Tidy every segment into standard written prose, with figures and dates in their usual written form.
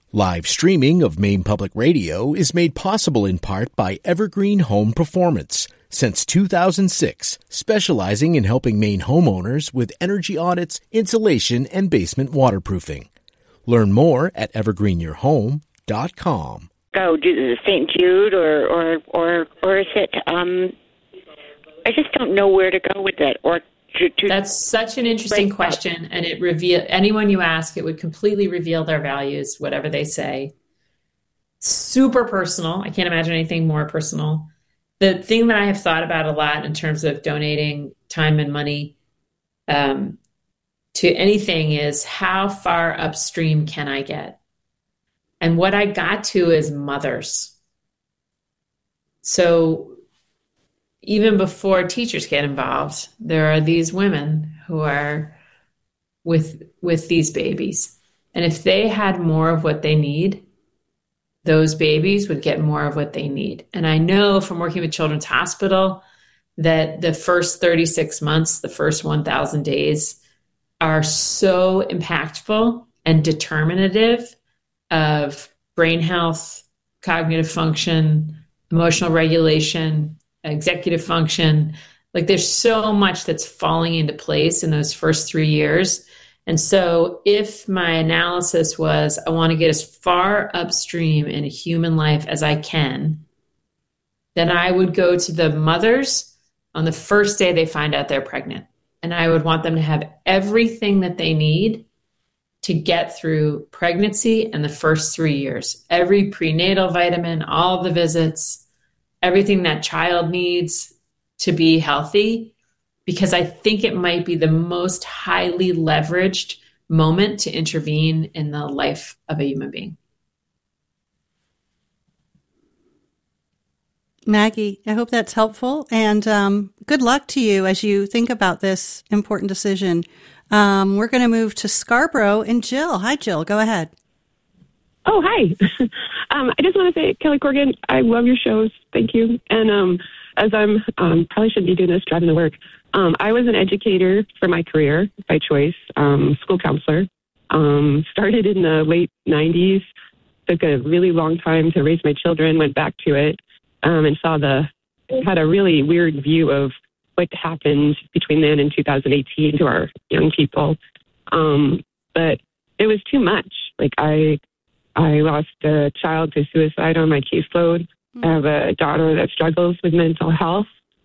Live streaming of Maine Public Radio is made possible in part by Evergreen Home Performance. Since 2006, specializing in helping Maine homeowners with energy audits, insulation, and basement waterproofing. Learn more at evergreenyourhome.com. Go do St. Jude or is it? I just don't know where to go with that. Or that's such an interesting question, and it anyone you ask, it would completely reveal their values, whatever they say. Super personal. I can't imagine anything more personal. The thing that I have thought about a lot in terms of donating time and money to anything is how far upstream can I get? And what I got to is mothers. So even before teachers get involved, there are these women who are with these babies. And if they had more of what they need, those babies would get more of what they need. And I know from working with Children's Hospital that the first 36 months, the first 1,000 days are so impactful and determinative of brain health, cognitive function, emotional regulation, executive function. Like there's so much that's falling into place in those first 3 years. And so if my analysis was, I want to get as far upstream in a human life as I can, then I would go to the mothers on the first day they find out they're pregnant. And I would want them to have everything that they need to get through pregnancy and the first 3 years. Every prenatal vitamin, all the visits, everything that child needs to be healthy, because I think it might be the most highly leveraged moment to intervene in the life of a human being. Maggie, I hope that's helpful, and good luck to you as you think about this important decision. We're going to move to Scarborough and Jill. Hi, Jill. Go ahead. Oh, hi. I just want to say, Kelly Corrigan, I love your shows. Thank you. And as I'm probably shouldn't be doing this, driving to work. I was an educator for my career by choice, school counselor. Started in the late 90s. Took a really long time to raise my children, went back to it, and had a really weird view of what happened between then and 2018 to our young people. But it was too much. Like I lost a child to suicide on my caseload. I have a daughter that struggles with mental health.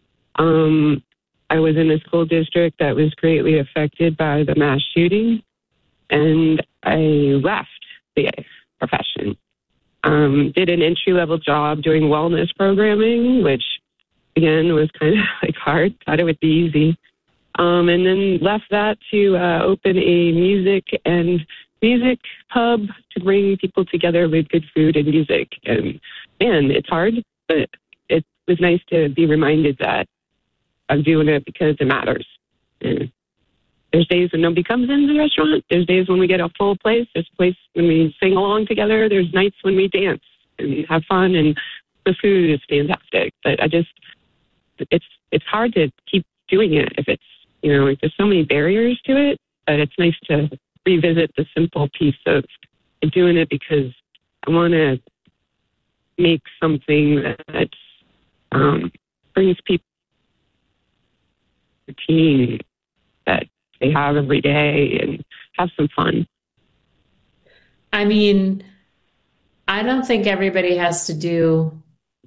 I was in a school district that was greatly affected by the mass shooting, and I left the profession. Did an entry-level job doing wellness programming, which, again, was kind of like hard. Thought it would be easy. And then left that to open a music pub to bring people together with good food and music. And man, it's hard, but it was nice to be reminded that I'm doing it because it matters. And there's days when nobody comes into the restaurant. There's days when we get a full place. There's place when we sing along together. There's nights when we dance and have fun, and the food is fantastic. But it's hard to keep doing it if it's, there's so many barriers to it, but it's nice to revisit the simple piece of doing it because I want to make something that brings people routine that they have every day and have some fun. I mean, I don't think everybody has to do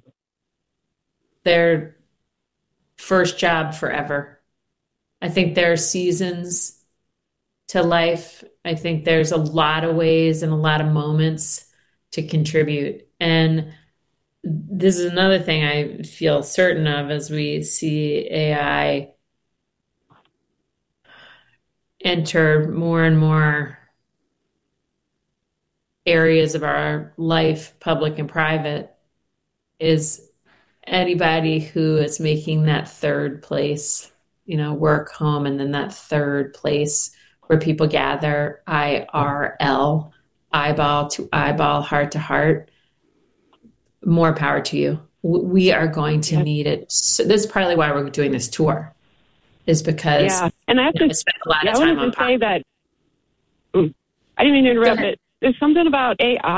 their first job forever. I think there are seasons to life. I think there's a lot of ways and a lot of moments to contribute. And this is another thing I feel certain of as we see AI enter more and more areas of our life, public and private, is anybody who is making that third place, work, home, and then that third place where people gather, IRL, eyeball to eyeball, heart to heart. More power to you. We are going to need it. So this is partly why we're doing this tour, is because and I have to spend a lot of time on say that. I didn't mean to interrupt, but there's something about AI